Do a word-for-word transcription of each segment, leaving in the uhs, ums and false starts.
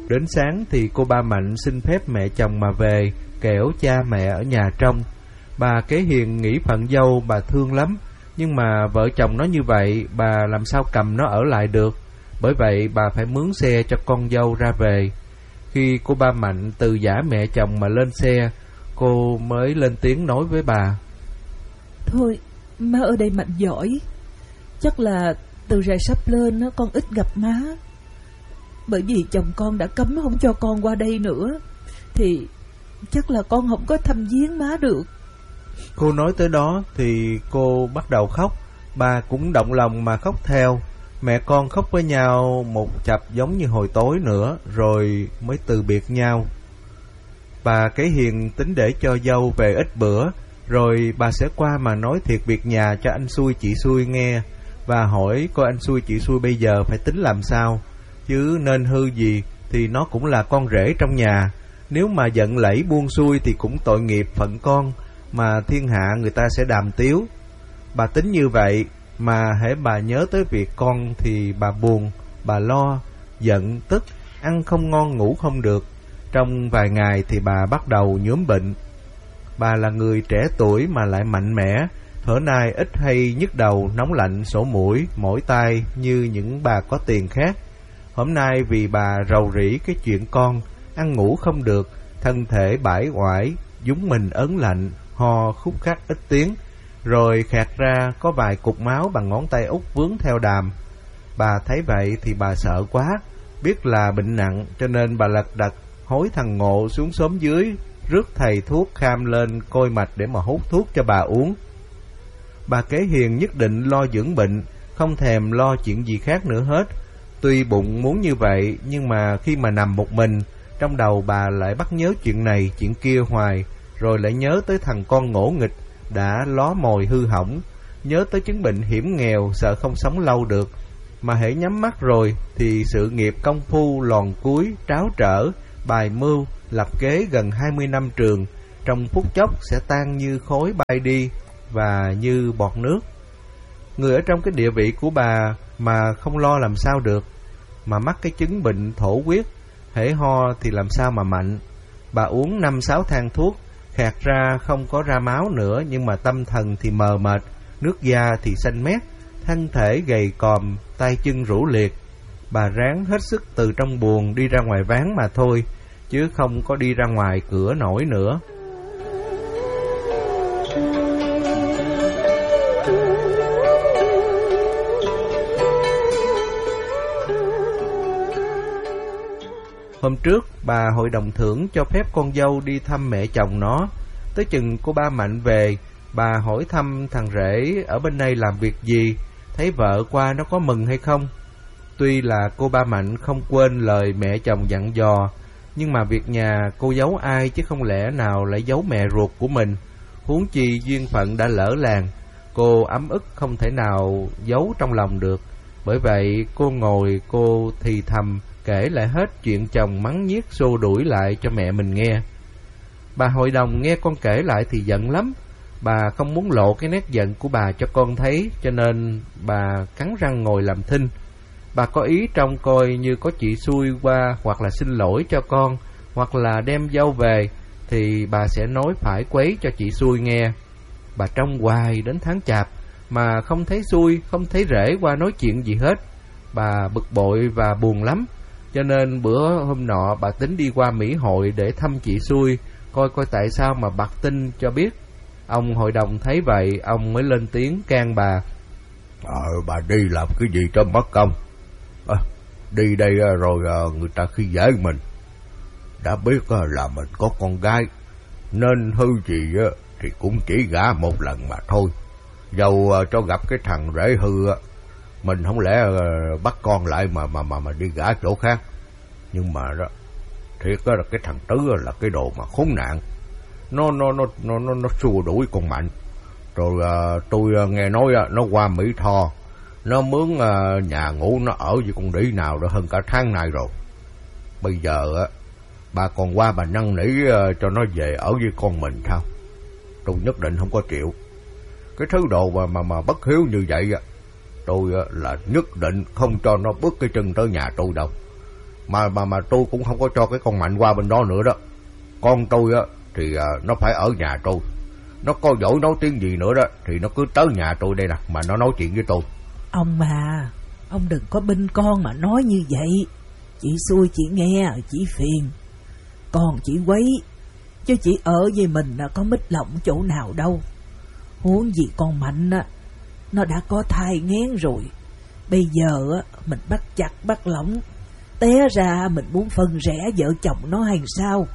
Đến sáng thì cô ba Mạnh xin phép mẹ chồng mà về, kẻo cha mẹ ở nhà trông. Bà Kế Hiền nghĩ phận dâu bà thương lắm, nhưng mà vợ chồng nó như vậy, bà làm sao cầm nó ở lại được. Bởi vậy bà phải mướn xe cho con dâu ra về. Khi cô ba Mạnh từ giả mẹ chồng mà lên xe, cô mới lên tiếng nói với bà: Thôi, má ở đây Mạnh giỏi. Chắc là từ rày sắp lên con ít gặp má. Bởi vì chồng con đã cấm không cho con qua đây nữa, thì chắc là con không có thăm viếng má được. Cô nói tới đó thì cô bắt đầu khóc. Bà cũng động lòng mà khóc theo. Mẹ con khóc với nhau một chập giống như hồi tối nữa, rồi mới từ biệt nhau. Bà Kế Hiền tính để cho dâu về ít bữa, rồi bà sẽ qua mà nói thiệt việc nhà cho anh xui chị xui nghe, và hỏi coi anh xui chị xui bây giờ phải tính làm sao. Chứ nên hư gì thì nó cũng là con rể trong nhà. Nếu mà giận lẫy buông xuôi thì cũng tội nghiệp phận con, mà thiên hạ người ta sẽ đàm tiếu. Bà tính như vậy, mà hễ bà nhớ tới việc con thì bà buồn, bà lo, giận, tức, ăn không ngon ngủ không được. Trong vài ngày thì bà bắt đầu nhuốm bệnh. Bà là người trẻ tuổi mà lại mạnh mẽ, thuở nay ít hay nhức đầu, nóng lạnh, sổ mũi, mỏi tai như những bà có tiền khác. Hôm nay vì bà rầu rĩ cái chuyện con, ăn ngủ không được, thân thể bãi oải, dúng mình ớn lạnh, ho khúc khắc ít tiếng, rồi khạc ra có vài cục máu bằng ngón tay út vướng theo đàm. Bà thấy vậy thì bà sợ quá, biết là bệnh nặng, cho nên bà lật đật hối thằng Ngộ xuống xóm dưới, rước thầy thuốc kham lên coi mạch để mà hút thuốc cho bà uống. Bà Kế Hiền nhất định lo dưỡng bệnh, không thèm lo chuyện gì khác nữa hết. Tuy bụng muốn như vậy, nhưng mà khi mà nằm một mình, trong đầu bà lại bắt nhớ chuyện này, chuyện kia hoài, rồi lại nhớ tới thằng con ngỗ nghịch đã ló mồi hư hỏng, nhớ tới chứng bệnh hiểm nghèo, sợ không sống lâu được. Mà hễ nhắm mắt rồi thì sự nghiệp công phu lòn cuối, tráo trở, bài mưu, lập kế gần hai mươi năm trường, trong phút chốc sẽ tan như khói bay đi và như bọt nước. Người ở trong cái địa vị của bà mà không lo làm sao được, mà mắc cái chứng bệnh thổ huyết, hễ ho thì làm sao mà mạnh. Bà uống năm sáu thang thuốc, khạc ra không có ra máu nữa, nhưng mà tâm thần thì mờ mệt, nước da thì xanh mét, thân thể gầy còm, tay chân rũ liệt. Bà ráng hết sức từ trong buồng đi ra ngoài ván mà thôi, chứ không có đi ra ngoài cửa nổi nữa. Hôm trước, bà hội đồng thưởng cho phép con dâu đi thăm mẹ chồng nó. Tới chừng cô ba Mạnh về, bà hỏi thăm thằng rể ở bên đây làm việc gì, thấy vợ qua nó có mừng hay không. Tuy là cô ba Mạnh không quên lời mẹ chồng dặn dò, nhưng mà việc nhà cô giấu ai chứ không lẽ nào lại giấu mẹ ruột của mình. Huống chi duyên phận đã lỡ làng, cô ấm ức không thể nào giấu trong lòng được. Bởi vậy cô ngồi cô thì thầm kể lại hết chuyện chồng mắng nhiếc xô đuổi lại cho mẹ mình nghe. Bà hội đồng nghe con kể lại thì giận lắm. Bà không muốn lộ cái nét giận của bà cho con thấy, cho nên bà cắn răng ngồi làm thinh. Bà có ý trông coi như có chị xui qua, hoặc là xin lỗi cho con, hoặc là đem dâu về, thì bà sẽ nói phải quấy cho chị xui nghe. Bà trông hoài đến tháng chạp mà không thấy xui, không thấy rể qua nói chuyện gì hết. Bà bực bội và buồn lắm, cho nên bữa hôm nọ bà tính đi qua Mỹ Hội để thăm chị xui, coi coi tại sao mà bặt tin cho biết. Ông hội đồng thấy vậy, ông mới lên tiếng can bà. Ờ, bà đi làm cái gì cho mất công? À, đi đây rồi người ta khi dễ mình. Đã biết là mình có con gái, nên hư gì thì cũng chỉ gả một lần mà thôi. Dầu cho gặp cái thằng rể hư, mình không lẽ bắt con lại mà mà mà mà đi gả chỗ khác. Nhưng mà đó, thiệt là cái thằng Tứ là cái đồ mà khốn nạn. Nó nó nó nó nó, nó xua đuổi con Mạnh. Rồi uh, tôi uh, nghe nói uh, nó qua Mỹ Tho, nó mướn uh, nhà ngủ nó ở với con đĩ nào đó hơn cả tháng nay rồi. Bây giờ uh, bà còn qua bà năn nỉ uh, cho nó về ở với con mình sao? Tôi nhất định không có chịu. Cái thứ đồ mà mà, mà bất hiếu như vậy uh, tôi uh, là nhất định không cho nó bước cái chân tới nhà tôi đâu. Mà mà mà tôi cũng không có cho cái con Mạnh qua bên đó nữa đó. Con tôi á thì à, nó phải ở nhà tôi. Nó có dỗi nói tiếng gì nữa đó thì nó cứ tới nhà tôi đây nè, mà nó nói chuyện với tôi. Ông mà, ông đừng có binh con mà nói như vậy. Chị xui chị nghe, chị phiền. Còn chị quấy, chứ chị ở với mình có mít lòng chỗ nào đâu. Huống gì con Mạnh á, nó đã có thai nghén rồi. Bây giờ á, mình bắt chặt bắt lỏng, té ra mình muốn phân rẽ vợ chồng nó hay sao?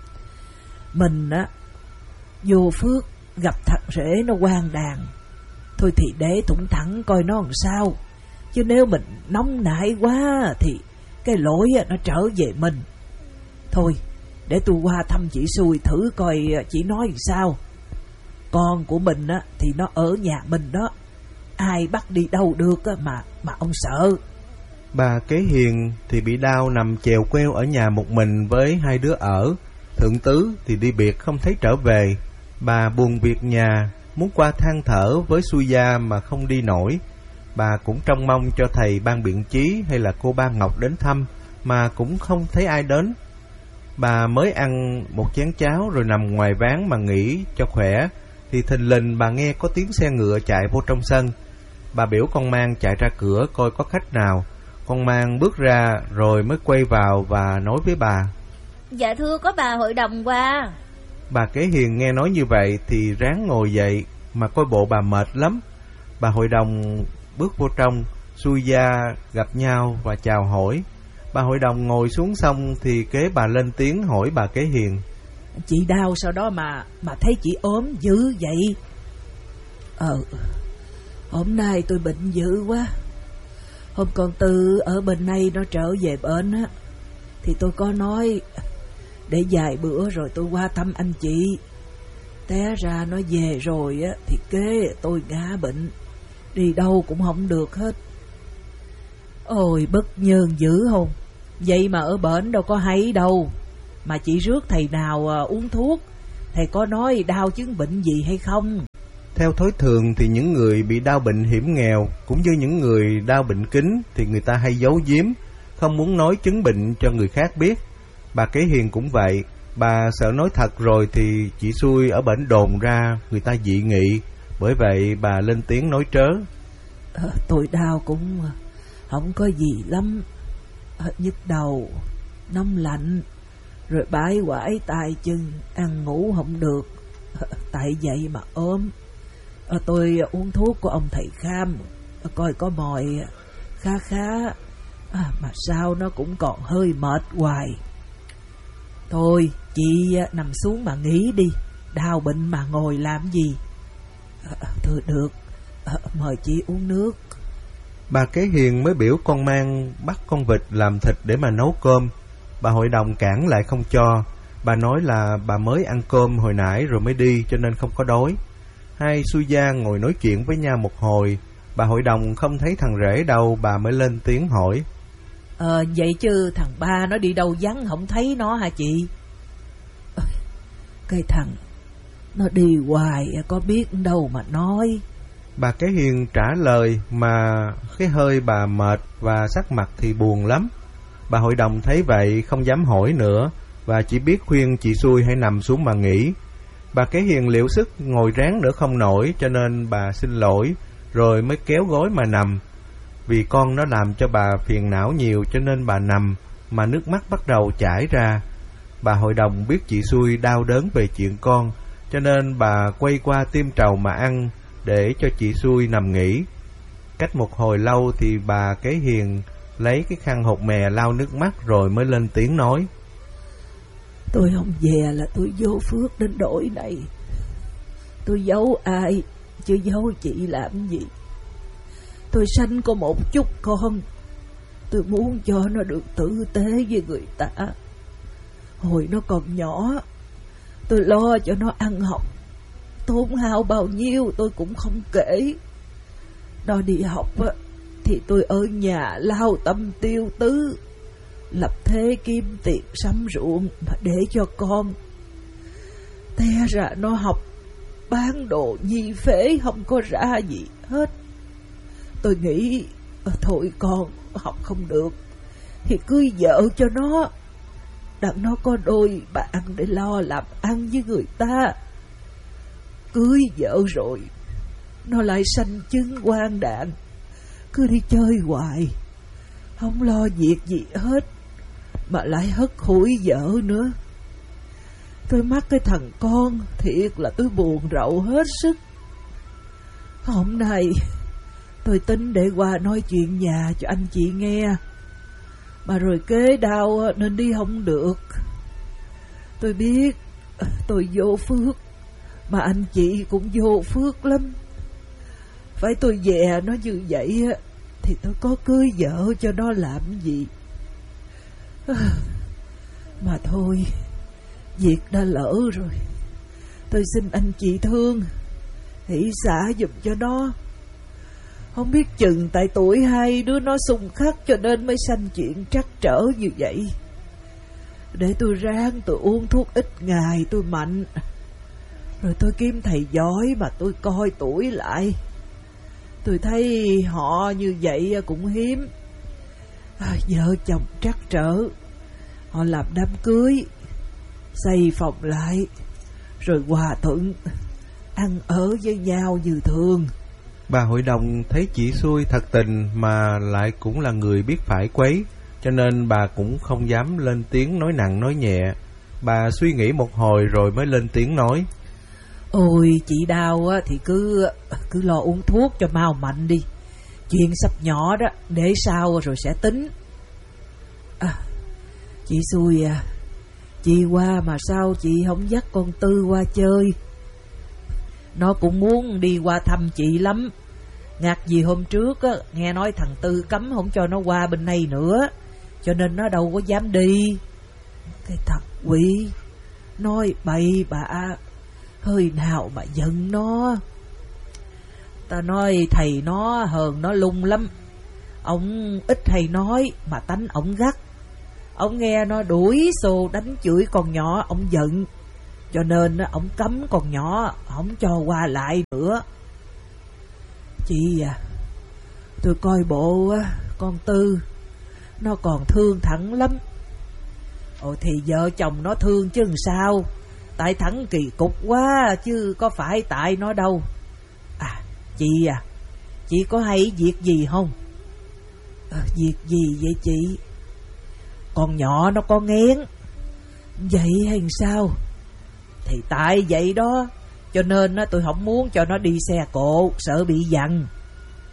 Mình á, vô phước gặp thằng rể nó quan đàn, thôi thì để thủng thẳng coi nó làm sao. Chứ nếu mình nóng nảy quá thì cái lỗi nó trở về mình. Thôi để tôi qua thăm chị xui thử coi chị nói làm sao. Con của mình á thì nó ở nhà mình đó, ai bắt đi đâu được mà mà ông sợ. Bà Kế Hiền thì bị đau nằm chèo queo ở nhà một mình với hai đứa ở. Thượng Tứ thì đi biệt không thấy trở về. Bà buồn việc nhà, muốn qua than thở với Xui Gia mà không đi nổi. Bà cũng trông mong cho thầy Ban Biện Chí hay là cô Ba Ngọc đến thăm, mà cũng không thấy ai đến. Bà mới ăn một chén cháo rồi nằm ngoài ván mà nghỉ cho khỏe, thì thình lình bà nghe có tiếng xe ngựa chạy vô trong sân. Bà biểu con Mang chạy ra cửa coi có khách nào. Con Mang bước ra rồi mới quay vào và nói với bà: Dạ thưa có bà hội đồng qua. Bà Kế Hiền nghe nói như vậy thì ráng ngồi dậy, mà coi bộ bà mệt lắm. Bà hội đồng bước vô trong, Xui Gia gặp nhau và chào hỏi. Bà hội đồng ngồi xuống xong thì kế bà lên tiếng hỏi bà Kế Hiền: Chị đau sau đó mà mà thấy chị ốm dữ vậy? Ờ, hôm nay tôi bệnh dữ quá. Hôm con Tư ở bên này nó trở về bệnh á, thì tôi có nói để vài bữa rồi tôi qua thăm anh chị. Té ra nó về rồi á thì kế tôi ngã bệnh, đi đâu cũng không được hết. Ôi bất nhơn dữ không? Vậy mà ở bển đâu có hay đâu. Mà chị rước thầy nào à, uống thuốc, thầy có nói đau chứng bệnh gì hay không? Theo thói thường thì những người bị đau bệnh hiểm nghèo cũng như những người đau bệnh kính thì người ta hay giấu giếm, không muốn nói chứng bệnh cho người khác biết. Bà Kế Hiền cũng vậy. Bà sợ nói thật rồi thì chị xui ở bển đồn ra người ta dị nghị. Bởi vậy bà lên tiếng nói trớ: à, Tôi đau cũng không có gì lắm, à, nhức đầu, nóng lạnh, rồi bãi quải tay chân, ăn ngủ không được, à, tại vậy mà ốm. à, Tôi uống thuốc của ông thầy khám, à, coi có mồi khá khá, à, mà sao nó cũng còn hơi mệt hoài. Thôi chị nằm xuống mà nghỉ đi, đau bệnh mà ngồi làm gì. à, Thôi được, à, mời chị uống nước. Bà Kế Hiền mới biểu con Mang bắt con vịt làm thịt để mà nấu cơm. Bà hội đồng cản lại không cho. Bà nói là bà mới ăn cơm hồi nãy rồi mới đi cho nên không có đói. Hai Xui Gia ngồi nói chuyện với nhau một hồi. Bà hội đồng không thấy thằng rể đâu, bà mới lên tiếng hỏi: Ờ vậy chứ thằng ba nó đi đâu vắng không thấy nó hả chị? À, cái thằng nó đi hoài có biết đâu mà nói. Bà Kế Hiền trả lời mà cái hơi bà mệt và sắc mặt thì buồn lắm. Bà hội đồng thấy vậy không dám hỏi nữa và chỉ biết khuyên chị xui hãy nằm xuống mà nghỉ. Bà Kế Hiền liệu sức ngồi ráng nữa không nổi cho nên bà xin lỗi rồi mới kéo gối mà nằm. Vì con nó làm cho bà phiền não nhiều cho nên bà nằm mà nước mắt bắt đầu chảy ra. Bà hội đồng biết chị xui đau đớn về chuyện con cho nên bà quay qua tiêm trầu mà ăn để cho chị xui nằm nghỉ. Cách một hồi lâu thì bà Kế Hiền lấy cái khăn hột mè lau nước mắt rồi mới lên tiếng nói: Tôi không về là tôi vô phước đến đổi này. Tôi giấu ai chứ giấu chị làm gì? Tôi sanh có một chút con, tôi muốn cho nó được tử tế với người ta. Hồi nó còn nhỏ, tôi lo cho nó ăn học, tốn hao bao nhiêu tôi cũng không kể. Nó đi học á, thì tôi ở nhà lao tâm tiêu tứ, lập thế kiếm tiền sắm ruộng mà để cho con. Té ra nó học bán đồ nhi phế không có ra gì hết. Tôi nghĩ thôi con học không được thì cưới vợ cho nó, đặng nó có đôi bạn để lo làm ăn với người ta. Cưới vợ rồi nó lại sanh chứng quan đạn, cứ đi chơi hoài, không lo việc gì hết, mà lại hất hủi vợ nữa. Tôi mắc cái thằng con, thiệt là tôi buồn rầu hết sức. Hôm nay tôi tính để qua nói chuyện nhà cho anh chị nghe, mà rồi kế đau nên đi không được. Tôi biết tôi vô phước, mà anh chị cũng vô phước lắm. Phải tôi dè nó như vậy thì tôi có cưới vợ cho nó làm gì. Mà thôi, việc đã lỡ rồi, tôi xin anh chị thương, hỷ xả giùm cho nó. Không biết chừng tại tuổi hai đứa nó xung khắc cho nên mới sanh chuyện trắc trở như vậy. Để tôi ráng tôi uống thuốc ít ngày tôi mạnh, rồi tôi kiếm thầy giỏi mà tôi coi tuổi lại. Tôi thấy họ như vậy cũng hiếm. À, vợ chồng trắc trở, họ làm đám cưới, xây phòng lại, rồi hòa thuận, ăn ở với nhau như thường. Bà hội đồng thấy chị xui thật tình mà lại cũng là người biết phải quấy, cho nên bà cũng không dám lên tiếng nói nặng nói nhẹ. Bà suy nghĩ một hồi rồi mới lên tiếng nói: Ôi, chị đau thì cứ cứ lo uống thuốc cho mau mạnh đi. Chuyện sắp nhỏ đó, để sau rồi sẽ tính. À, chị xui à, chị qua mà sao chị không dắt con Tư qua chơi? Nó cũng muốn đi qua thăm chị lắm. Ngặt gì hôm trước á, nghe nói thằng Tư cấm không cho nó qua bên này nữa, cho nên nó đâu có dám đi. Cái thằng quỷ nói bậy bạ, hơi nào mà giận nó. Ta nói thầy nó hờn nó lung lắm. Ông ít hay nói mà tánh ổng gắt. Ông nghe nó đuổi xô đánh chửi con nhỏ, ông giận, cho nên ông cấm con nhỏ không cho qua lại nữa. Chị à, tôi coi bộ con Tư nó còn thương Thắng lắm. Ồ thì vợ chồng nó thương chứ làm sao, tại Thắng kỳ cục quá chứ có phải tại nó đâu. À chị à, chị có hay việc gì không? À, việc gì vậy chị? Con nhỏ nó có nghén. Vậy hay sao? Thì tại vậy đó, cho nên tôi không muốn cho nó đi xe cộ, sợ bị giằng.